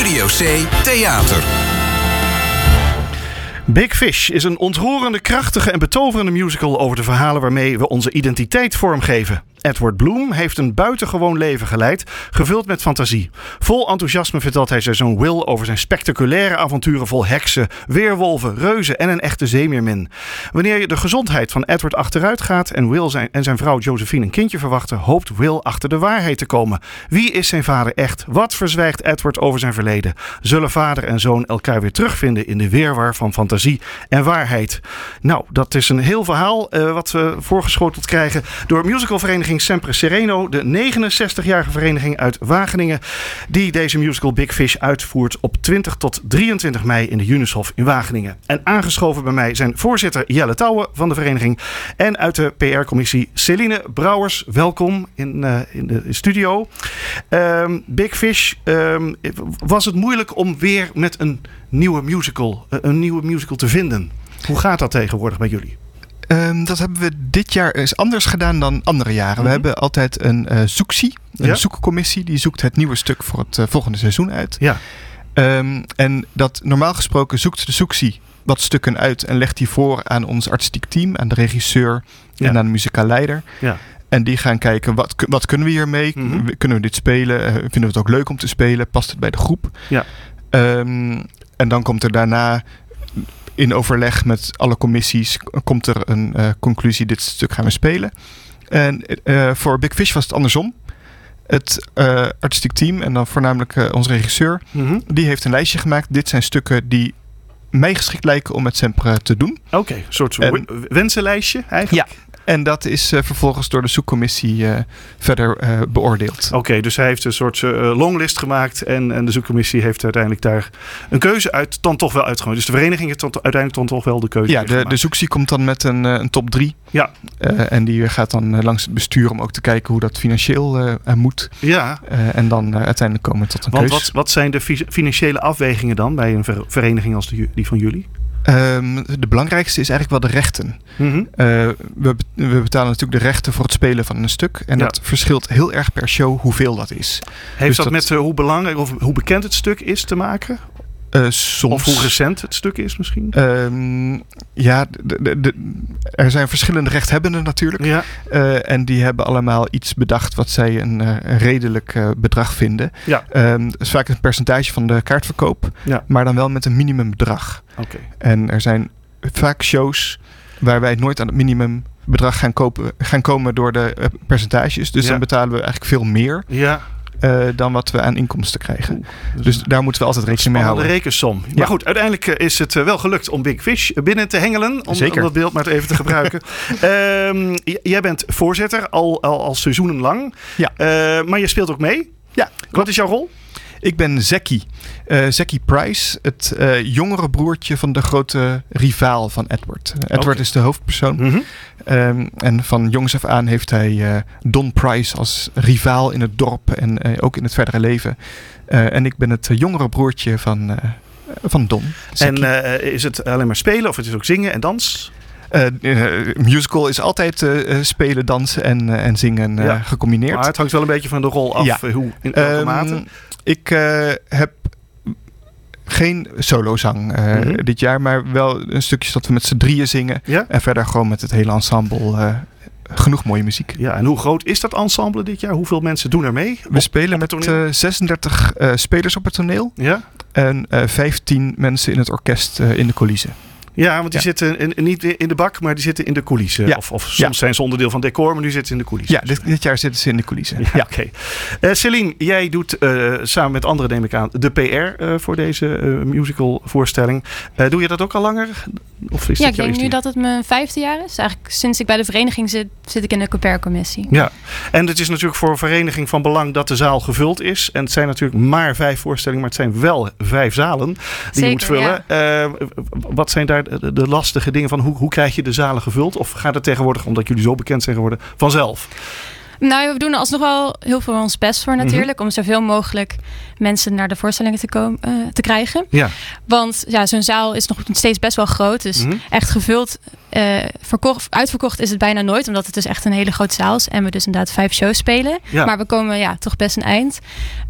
Studio C Theater. Big Fish is een ontroerende, krachtige en betoverende musical over de verhalen waarmee we onze identiteit vormgeven. Edward Bloom heeft een buitengewoon leven geleid, gevuld met fantasie. Vol enthousiasme vertelt hij zijn zoon Will over zijn spectaculaire avonturen vol heksen, weerwolven, reuzen en een echte zeemeermin. Wanneer de gezondheid van Edward achteruit gaat en Will en zijn vrouw Josephine een kindje verwachten, hoopt Will achter de waarheid te komen. Wie is zijn vader echt? Wat verzwijgt Edward over zijn verleden? Zullen vader en zoon elkaar weer terugvinden in de weerwar van fantasie en waarheid? Nou, dat is een heel verhaal wat we voorgeschoteld krijgen door musicalvereniging Sempre Sereno, de 69-jarige vereniging uit Wageningen, die deze musical Big Fish uitvoert op 20 tot 23 mei in de Junushof in Wageningen. En aangeschoven bij mij zijn voorzitter Jelle Touwen van de vereniging en uit de PR-commissie Celine Brouwers. Welkom in de studio. Big Fish, was het moeilijk om weer met een nieuwe musical te vinden? Hoe gaat dat tegenwoordig bij jullie? Dat hebben we dit jaar eens anders gedaan dan andere jaren. Mm-hmm. We hebben altijd een zoeksie, een zoekcommissie. Die zoekt het nieuwe stuk voor het volgende seizoen uit. Ja. En dat normaal gesproken zoekt de zoeksie wat stukken uit en legt die voor aan ons artistiek team, aan de regisseur en aan de muzikaal leider. Ja. En die gaan kijken, wat kunnen we hiermee? Mm-hmm. Kunnen we dit spelen? Vinden we het ook leuk om te spelen? Past het bij de groep? Ja. En dan komt er daarna, in overleg met alle commissies, komt er een conclusie. Dit stuk gaan we spelen. En voor Big Fish was het andersom. Het artistiek team en dan voornamelijk onze regisseur, die heeft een lijstje gemaakt. Dit zijn stukken die mij geschikt lijken om met Sempre te doen. Oké, een soort wensenlijstje eigenlijk? Ja. En dat is vervolgens door de zoekcommissie verder beoordeeld. Oké, dus hij heeft een soort longlist gemaakt. En de zoekcommissie heeft uiteindelijk daar een keuze uit dan toch wel uitgenomen. Dus de vereniging heeft uiteindelijk dan toch wel de keuze gemaakt. Ja, de zoeksie komt dan met een top 3. Ja. En die gaat dan langs het bestuur om ook te kijken hoe dat financieel moet. Ja. En dan uiteindelijk komen tot een keuze. Wat zijn de financiële afwegingen dan bij een vereniging als die van jullie? De belangrijkste is eigenlijk wel de rechten. Mm-hmm. We betalen natuurlijk de rechten voor het spelen van een stuk. En dat verschilt heel erg per show hoeveel dat is. Heeft dus dat met hoe belangrijk of hoe bekend het stuk is te maken? Soms. Of hoe recent het stuk is misschien? Er zijn verschillende rechthebbenden natuurlijk. Ja. En die hebben allemaal iets bedacht wat zij een redelijk bedrag vinden. Ja. Dat is vaak een percentage van de kaartverkoop. Ja. Maar dan wel met een minimumbedrag. Okay. En er zijn vaak shows waar wij nooit aan het minimumbedrag gaan komen door de percentages. Dus dan betalen we eigenlijk veel meer. Ja. Dan wat we aan inkomsten krijgen. Dus daar moeten we altijd rekening mee houden. Een rekensom. Ja. Maar goed, uiteindelijk is het wel gelukt om Big Fish binnen te hengelen. Om dat beeld maar even te gebruiken. Jij bent voorzitter al seizoenen lang. Ja. Maar je speelt ook mee. Ja. Wat is jouw rol? Ik ben Zeki. Zeki Price, het jongere broertje van de grote rivaal van Edward. Edward is de hoofdpersoon. Mm-hmm. En van jongs af aan heeft hij Don Price als rivaal in het dorp en ook in het verdere leven. En ik ben het jongere broertje van Don. Zeki. En is het alleen maar spelen of het is ook zingen en dans? Musical is altijd spelen, dansen en zingen gecombineerd. Maar het hangt wel een beetje van de rol af, hoe in welke mate. Ik heb geen solozang dit jaar, maar wel een stukje dat we met z'n drieën zingen. Ja? En verder gewoon met het hele ensemble. Genoeg mooie muziek. Ja, en hoe groot is dat ensemble dit jaar? Hoeveel mensen doen er mee? We spelen met 36 spelers op het toneel. Ja? En 15 mensen in het orkest in de coulissen. Ja, want die zitten niet in de bak, maar die zitten in de coulissen. Ja. Of soms zijn ze onderdeel van decor, maar nu zitten ze in de coulissen. Ja, dit jaar zitten ze in de coulissen. Ja. Oké. Celine, jij doet samen met anderen, neem ik aan, de PR voor deze musicalvoorstelling. Doe je dat ook al langer? Of is ik denk nu dat het mijn 5e jaar is. Eigenlijk sinds ik bij de vereniging zit ik in de PR-commissie. Ja, en het is natuurlijk voor een vereniging van belang dat de zaal gevuld is. En het zijn natuurlijk maar 5 voorstellingen, maar het zijn wel 5 zalen die je moet vullen. Ja. Wat zijn daar de lastige dingen van hoe krijg je de zalen gevuld? Of gaat het tegenwoordig, omdat jullie zo bekend zijn geworden, vanzelf? Nou, we doen er alsnog wel heel veel ons best voor natuurlijk. Om zoveel mogelijk mensen naar de voorstellingen te krijgen. Ja. Want zo'n zaal is nog steeds best wel groot. Dus echt gevuld, uitverkocht is het bijna nooit. Omdat het dus echt een hele grote zaal is. En we dus inderdaad 5 shows spelen. Ja. Maar we komen toch best een eind.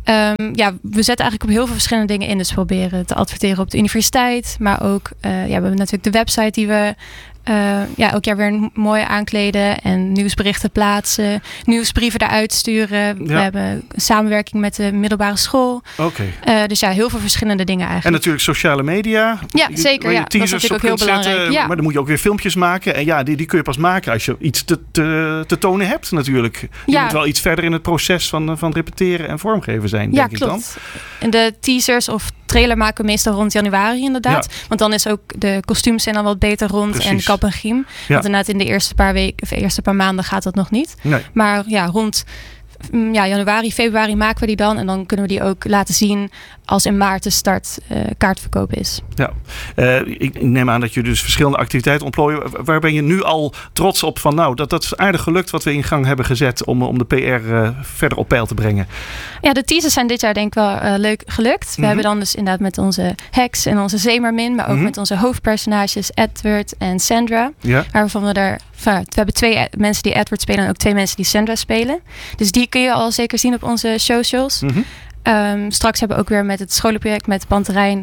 We zetten eigenlijk op heel veel verschillende dingen in. Dus we proberen te adverteren op de universiteit. Maar ook, we hebben natuurlijk de website die we elk jaar weer mooi aankleden en nieuwsberichten plaatsen, nieuwsbrieven eruit sturen. Ja. We hebben een samenwerking met de middelbare school. Dus heel veel verschillende dingen eigenlijk. En natuurlijk sociale media. Ja, zeker. Ja, dat is natuurlijk ook heel belangrijk. Maar dan moet je ook weer filmpjes maken. En die kun je pas maken als je iets te tonen hebt natuurlijk. Je moet wel iets verder in het proces van repeteren en vormgeven zijn, denk ik dan. Ja, klopt. En de teasers of trailer maken we meestal rond januari inderdaad. Ja. Want dan is ook de kostuums zijn dan wat beter rond. Precies. En kap en griem. Ja. Want inderdaad in de eerste paar maanden gaat dat nog niet. Nee. Maar rond januari, februari maken we die dan. En dan kunnen we die ook laten zien als in maart de start kaartverkoop is. Ja, ik neem aan dat je dus verschillende activiteiten ontplooien. Waar ben je nu al trots op van dat is aardig gelukt wat we in gang hebben gezet om de PR verder op peil te brengen? Ja, de teasers zijn dit jaar denk ik wel leuk gelukt. We hebben dan dus inderdaad met onze Hex en onze Zeemermin, maar ook met onze hoofdpersonages Edward en Sandra. Ja. Waarvan we hebben 2 mensen die Edward spelen en ook 2 mensen die Sandra spelen. Dus die kun je al zeker zien op onze socials. Straks hebben we ook weer met het scholenproject met Panterijn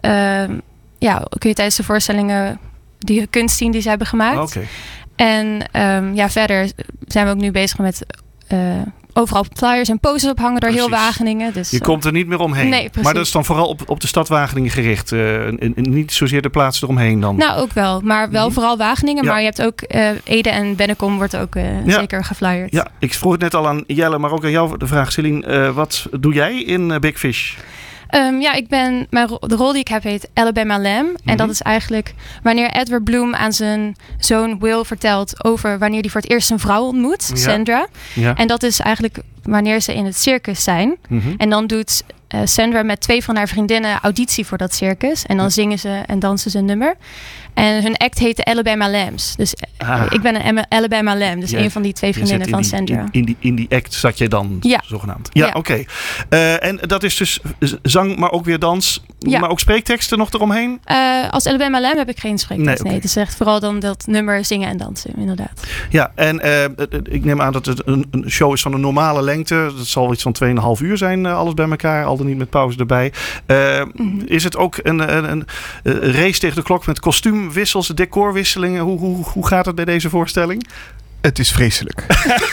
kun je tijdens de voorstellingen die kunst zien die ze hebben gemaakt. En verder zijn we ook nu bezig met overal flyers en posters ophangen door heel Wageningen. Dus, je komt er niet meer omheen. Nee, maar dat is dan vooral op de stad Wageningen gericht. Niet zozeer de plaatsen eromheen dan. Nou, ook wel. Maar wel vooral Wageningen. Ja. Maar je hebt ook Ede en Bennekom wordt ook zeker geflyerd. Ja, ik vroeg het net al aan Jelle, maar ook aan jou de vraag, Celine. Wat doe jij in Big Fish? De rol die ik heb heet Alabama Lamb. En dat is eigenlijk wanneer Edward Bloom aan zijn zoon Will vertelt over wanneer hij voor het eerst zijn vrouw ontmoet, Sandra. Ja. En dat is eigenlijk wanneer ze in het circus zijn. En dan doet Sandra met 2 van haar vriendinnen auditie voor dat circus. En dan zingen ze en dansen ze een nummer. En hun act heet de Alabama Lambs. Dus ik ben een Alabama Lamb. Dus een van die 2 vriendinnen van Sandra. In die act zat jij dan, zogenaamd. Ja. Oké. En dat is dus zang, maar ook weer dans. Ja. Maar ook spreekteksten nog eromheen? Als Alabama Lamb heb ik geen spreektekst. Nee, het is echt vooral dan dat nummer zingen en dansen, inderdaad. Ja, en ik neem aan dat het een show is van een normale lengte. Dat zal iets van 2,5 uur zijn, alles bij elkaar. Al dan niet met pauze erbij. Is het ook een race tegen de klok met kostuumwissels, decorwisselingen? Hoe gaat het bij deze voorstelling? Het is vreselijk.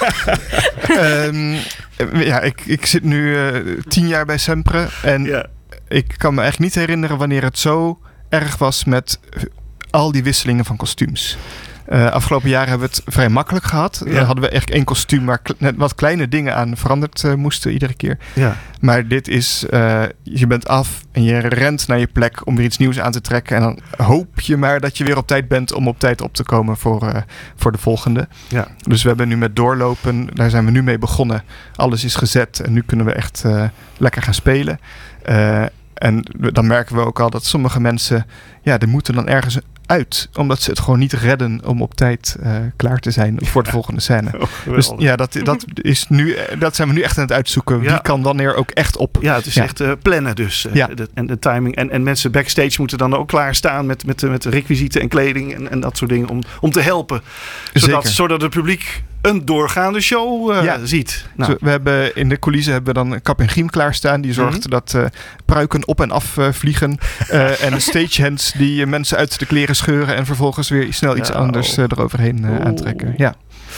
Ik zit nu 10 jaar bij Sempre. En ik kan me echt niet herinneren wanneer het zo erg was met al die wisselingen van kostuums. Afgelopen jaren hebben we het vrij makkelijk gehad. Dan hadden we echt 1 kostuum waar net wat kleine dingen aan veranderd moesten iedere keer. Ja. Maar dit is, je bent af en je rent naar je plek om weer iets nieuws aan te trekken. En dan hoop je maar dat je weer op tijd bent om op tijd op te komen voor de volgende. Ja. Dus we hebben nu met doorlopen, daar zijn we nu mee begonnen. Alles is gezet en nu kunnen we echt lekker gaan spelen. En dan merken we ook al dat sommige mensen, die moeten dan ergens uit, omdat ze het gewoon niet redden om op tijd klaar te zijn voor de volgende scène. Dus dat zijn we nu echt aan het uitzoeken. Wie kan wanneer ook echt op. Ja, het is echt plannen dus. En de timing. En mensen backstage moeten dan ook klaarstaan met requisieten en kleding en dat soort dingen om te helpen. Zodat het publiek een doorgaande show ziet. Nou. We hebben in de coulissen dan Kap en Griem klaarstaan. Die zorgt dat pruiken op en af vliegen. En stagehands die mensen uit de kleren scheuren en vervolgens weer snel iets anders eroverheen aantrekken. Ja.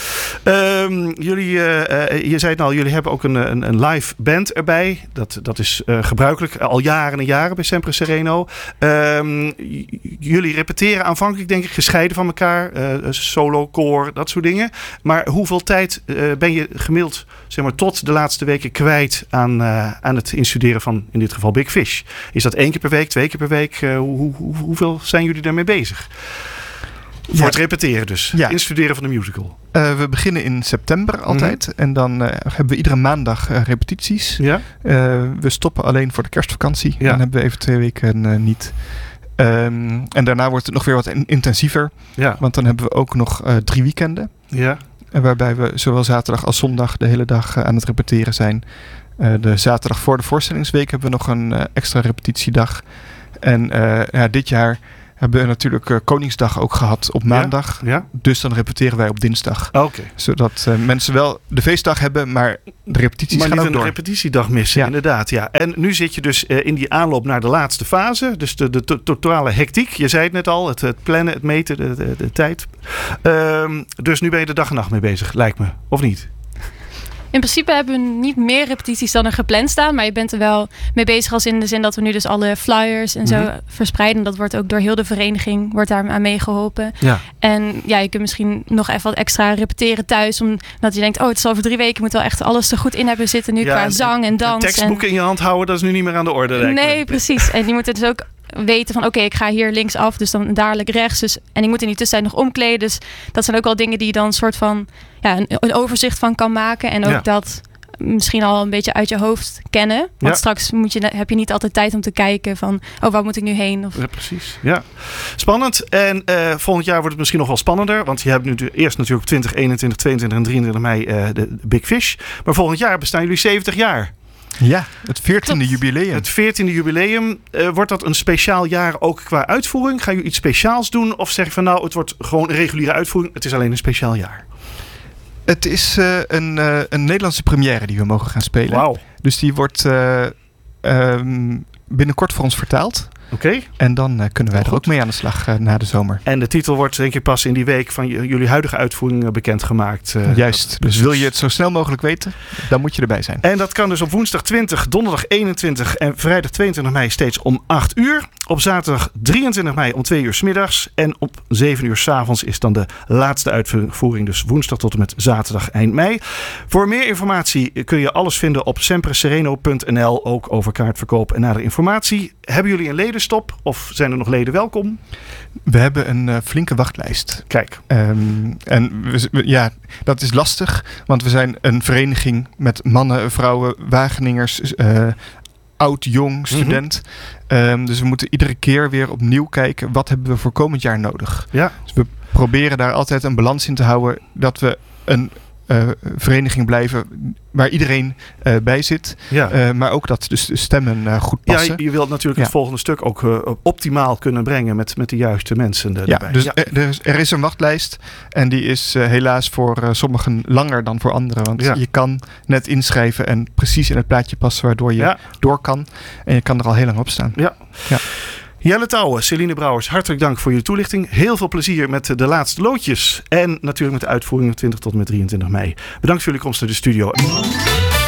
Je zei het al, jullie hebben ook een live band erbij. Dat is gebruikelijk al jaren en jaren bij Sempre Sereno. Jullie repeteren aanvankelijk denk ik gescheiden van elkaar. Solo, koor, dat soort dingen. Maar hoeveel tijd ben je gemiddeld tot de laatste weken kwijt aan het instuderen van in dit geval Big Fish? Is dat 1 keer per week, 2 keer per week? Hoeveel zijn jullie daarmee bezig? Voor het repeteren dus. Ja. Instuderen van de musical. We beginnen in september altijd. En dan hebben we iedere maandag repetities. Ja. We stoppen alleen voor de kerstvakantie. Ja. Dan hebben we even 2 weken niet. En daarna wordt het nog weer wat intensiever. Ja. Want dan hebben we ook nog 3 weekenden. Ja. Waarbij we zowel zaterdag als zondag de hele dag aan het repeteren zijn. De zaterdag voor de voorstellingsweek hebben we nog een extra repetitiedag. En dit jaar hebben we natuurlijk Koningsdag ook gehad op maandag. Ja? Dus dan repeteren wij op dinsdag. Okay. Zodat mensen wel de feestdag hebben, maar de repetities gaan ook door. Maar niet een repetitiedag missen, inderdaad. Ja. En nu zit je dus in die aanloop naar de laatste fase. Dus de totale hectiek. Je zei het net al, het plannen, het meten, de tijd. Dus nu ben je de dag en nacht mee bezig, lijkt me. Of niet? In principe hebben we niet meer repetities dan er gepland staan. Maar je bent er wel mee bezig als in de zin dat we nu dus alle flyers en zo verspreiden. Dat wordt ook door heel de vereniging daar aan meegeholpen. Ja. En je kunt misschien nog even wat extra repeteren thuis. Omdat je denkt, het is al over 3 weken. Je moet wel echt alles er goed in hebben zitten nu qua zang en dans. Tekstboeken in je hand houden, dat is nu niet meer aan de orde. Nee, precies. En die moeten dus ook weten van ik ga hier linksaf, dus dan dadelijk rechts. Dus, en ik moet in die tussentijd nog omkleden. Dus dat zijn ook al dingen die je dan een soort van een overzicht van kan maken. En ook dat misschien al een beetje uit je hoofd kennen. Want straks heb je niet altijd tijd om te kijken van waar moet ik nu heen? Of... Ja, precies. Ja. Spannend. En volgend jaar wordt het misschien nog wel spannender. Want je hebt nu eerst natuurlijk 20, 21, 22 en 23 mei de Big Fish. Maar volgend jaar bestaan jullie 70 jaar. Ja, het 14e jubileum. Het 14e jubileum. Wordt dat een speciaal jaar ook qua uitvoering? Ga je iets speciaals doen? Of zeg je van het wordt gewoon een reguliere uitvoering. Het is alleen een speciaal jaar? Het is een Nederlandse première die we mogen gaan spelen. Wauw. Dus die wordt binnenkort voor ons vertaald. Oké. En dan kunnen wij er ook mee aan de slag na de zomer. En de titel wordt denk ik pas in die week van jullie huidige uitvoering bekendgemaakt. Juist. Dus wil je het zo snel mogelijk weten, dan moet je erbij zijn. En dat kan dus op woensdag 20, donderdag 21 en vrijdag 22 mei steeds om 8 uur. Op zaterdag 23 mei om 2 uur 's middags. En op 7 uur 's avonds is dan de laatste uitvoering. Dus woensdag tot en met zaterdag eind mei. Voor meer informatie kun je alles vinden op sempresereno.nl. Ook over kaartverkoop en nadere informatie. Hebben jullie een ledenstop of zijn er nog leden welkom? We hebben een flinke wachtlijst. Kijk. En dat is lastig. Want we zijn een vereniging met mannen, vrouwen, Wageningers, oud, jong, student. Dus we moeten iedere keer weer opnieuw kijken. Wat hebben we voor komend jaar nodig? Ja. Dus we proberen daar altijd een balans in te houden. Dat we een vereniging blijven waar iedereen bij zit. Ja. Maar ook dat dus de stemmen goed passen. Ja, je wilt natuurlijk het volgende stuk ook optimaal kunnen brengen met de juiste mensen erbij. Dus er is een wachtlijst. En die is helaas voor sommigen langer dan voor anderen. Want je kan net inschrijven en precies in het plaatje passen waardoor je door kan. En je kan er al heel lang op staan. Ja. Jelle Touwen, Celine Brouwers, hartelijk dank voor jullie toelichting. Heel veel plezier met de laatste loodjes. En natuurlijk met de uitvoering 20 tot en met 23 mei. Bedankt voor jullie komst naar de studio.